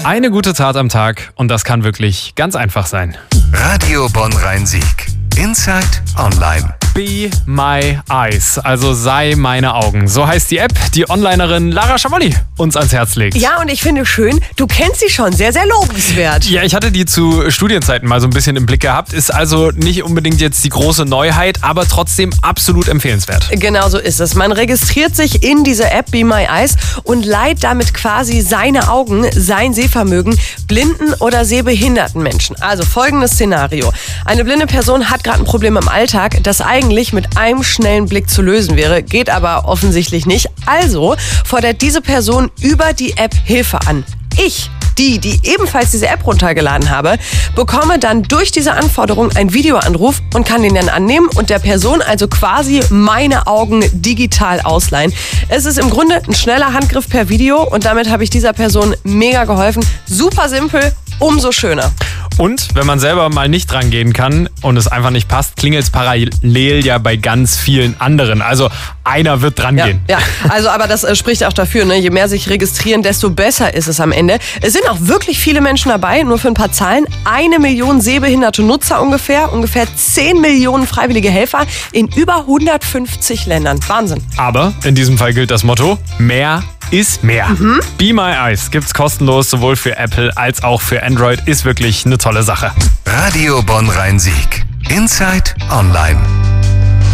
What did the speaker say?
Eine gute Tat am Tag und das kann wirklich ganz einfach sein. Radio Bonn-Rhein-Sieg. Inside Online. Be My Eyes, also sei meine Augen. So heißt die App, die Onlinerin Lara Schamolli uns ans Herz legt. Ja, und ich finde schön, du kennst sie schon, sehr, sehr lobenswert. Ja, ich hatte die zu Studienzeiten mal so ein bisschen im Blick gehabt. Ist also nicht unbedingt jetzt die große Neuheit, aber trotzdem absolut empfehlenswert. Genau so ist es. Man registriert sich in diese App Be My Eyes und leiht damit quasi seine Augen, sein Sehvermögen blinden oder sehbehinderten Menschen. Also folgendes Szenario. Eine blinde Person hat gerade ein Problem im Alltag, das eigentlich mit einem schnellen Blick zu lösen wäre, geht aber offensichtlich nicht. Also fordert diese Person über die App Hilfe an. Ich, die ebenfalls diese App runtergeladen habe, bekomme dann durch diese Anforderung einen Videoanruf und kann den dann annehmen und der Person also quasi meine Augen digital ausleihen. Es ist im Grunde ein schneller Handgriff per Video und damit habe ich dieser Person mega geholfen. Super simpel, umso schöner. Und wenn man selber mal nicht rangehen kann und es einfach nicht passt, klingelt es parallel ja bei ganz vielen anderen. Also einer wird dran gehen. Ja, also aber das spricht auch dafür, ne? Je mehr sich registrieren, desto besser ist es am Ende. Es sind auch wirklich viele Menschen dabei, nur für ein paar Zahlen. 1 Million sehbehinderte Nutzer ungefähr 10 Millionen freiwillige Helfer in über 150 Ländern. Wahnsinn. Aber in diesem Fall gilt das Motto, mehr ist mehr. Be My Eyes gibt's kostenlos sowohl für Apple als auch für Android. Ist wirklich eine tolle Sache. Radio Bonn-Rhein-Sieg. Inside Online.